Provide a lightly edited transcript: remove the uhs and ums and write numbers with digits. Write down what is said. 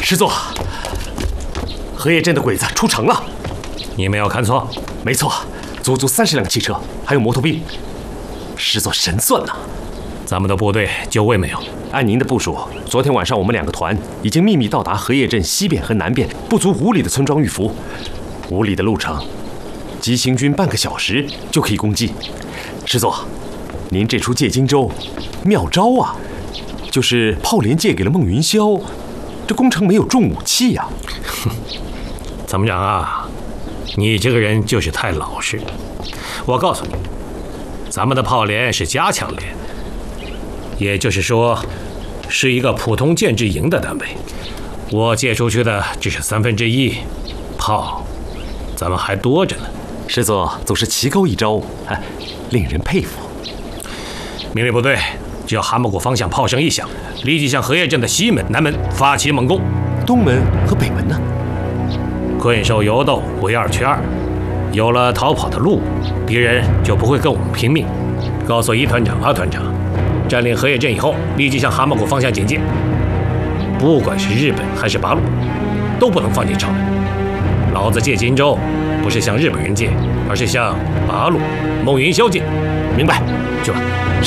师座，荷叶镇的鬼子出城了。 你没有看错， 没错，足足30辆汽车，还有摩托兵。师座神算呐！ 咱们的部队就位没有？ 按您的部署，昨天晚上我们2个团已经秘密到达荷叶镇西边和南边不足5里的村庄玉福。5里的路程，急行军半个小时就可以攻击。师座，您这出借荆州妙招啊，就是炮连借给了孟云霄，这攻城没有重武器呀。 参谋长啊，你这个人就是太老实。我告诉你，咱们的炮连是加强连，也就是说，是一个普通建制营的单位。我借出去的只是1/3，炮，咱们还多着呢。 师座总是棋高一招，令人佩服。 命令部队，只要蛤蟆谷方向炮声一响，立即向荷叶镇的西门、南门发起猛攻。 东门和北门呢？ 困兽犹斗，为2缺2。有了逃跑的路，敌人就不会跟我们拼命。告诉1团长、2团长，占领荷叶镇以后，立即向蛤蟆谷方向警戒。不管是日本还是八路，都不能放进朝来。老子借荆州，不是向日本人借，而是向八路、孟云霄借。 明白， 去吧。